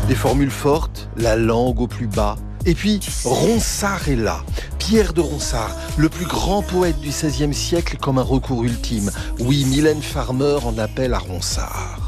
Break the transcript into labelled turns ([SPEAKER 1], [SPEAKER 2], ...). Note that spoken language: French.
[SPEAKER 1] Des formules fortes, la langue au plus bas. Et puis, Ronsard est là. Pierre de Ronsard, le plus grand poète du XVIe siècle comme un recours ultime. Oui, Mylène Farmer en appelle à Ronsard.